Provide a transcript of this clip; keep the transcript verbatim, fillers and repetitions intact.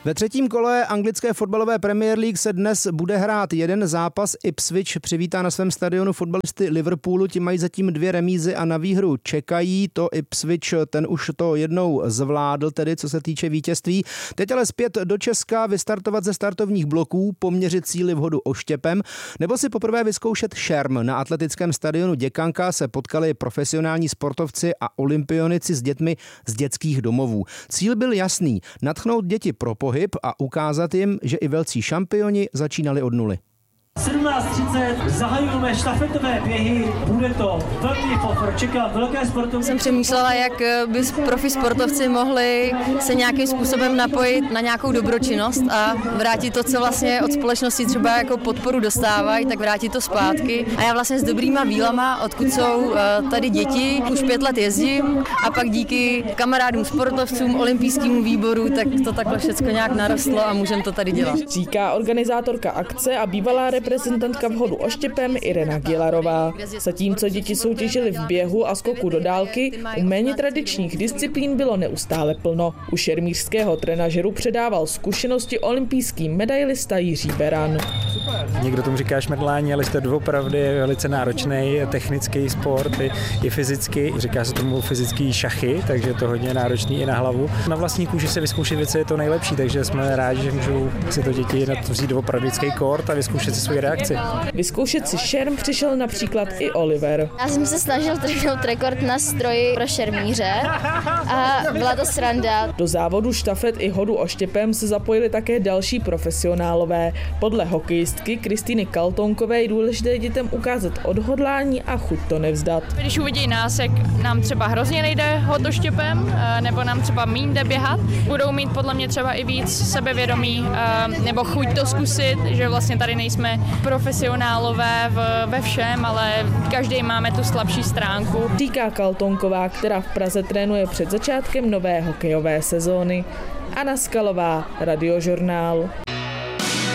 Ve třetím kole anglické fotbalové Premier League se dnes bude hrát jeden zápas. Ipswich přivítá na svém stadionu fotbalisty Liverpoolu, ti mají zatím dvě remízy a na výhru čekají. To Ipswich, ten už to jednou zvládl, tedy co se týče vítězství. Teď ale zpět do Česka, vystartovat ze startovních bloků, poměřit síly v hodu oštěpem, nebo si poprvé vyzkoušet šerm. Na atletickém stadionu Děkanka se potkali profesionální sportovci a olympionici s dětmi z dětských domovů. Cíl byl jasný, nadchnout děti pro pohyb a ukázat jim, že i velcí šampioni začínali od nuly. sedmnáct třicet zahajujeme štafetové běhy, bude to velký fofr, čeká velké sportovní. Jsem přemýšlela, jak by profi sportovci mohli se nějakým způsobem napojit na nějakou dobročinnost a vrátit to, co vlastně od společnosti třeba jako podporu dostávají, tak vrátit to zpátky. A já vlastně s dobrýma vílama, odkud jsou tady děti, už pět let jezdím a pak díky kamarádům sportovcům, olympijskému výboru, tak to takhle všechno nějak narostlo a můžeme to tady dělat. Říká organizátorka akce a bývalá reprezentantka v hodu oštěpem Irena Gilarová. Zatímco děti soutěžily v běhu a skoku do dálky, u méně tradičních disciplín bylo neustále plno. U šermířského trenažeru předával zkušenosti olympijský medailista Jiří Beran. Někdo tomu říká šmrdlání, ale to doopravdy je velice náročný technický sport i, i fyzicky. Říká se tomu fyzický šachy, takže je to hodně náročný i na hlavu. Na vlastní kůži se vyzkoušet věci je to nejlepší, takže jsme rádi, že můžou si to děti vzít doopravdy kort a vyzkoušet si svoji reakci. Vyzkoušet si šerm přišel například i Oliver. Já jsem se snažil trhnout rekord na stroji pro šermíře a byla to sranda. Do závodu štafet i hodu oštěpem se zapojili také další profesionálové. Podle hokejistky Kristýny Kaltonkové je důležité dětem ukázat odhodlání a chuť to nevzdat. Když uvidí nás, jak nám třeba hrozně nejde hod oštěpem, nebo nám třeba míň jde běhat, budou mít podle mě třeba i víc sebevědomí nebo chuť to zkusit, že vlastně tady nejsme profesionálové v, ve všem, ale každý máme tu slabší stránku. Říká Kaltonková, která v Praze trénuje před začátkem nové hokejové sezóny. Anna Skalová, Radiožurnál.